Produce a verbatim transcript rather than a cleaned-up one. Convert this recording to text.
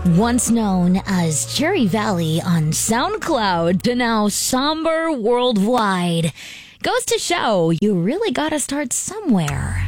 Once known as Cherry Valley on SoundCloud to now somber worldwide. Goes to show you really gotta start somewhere.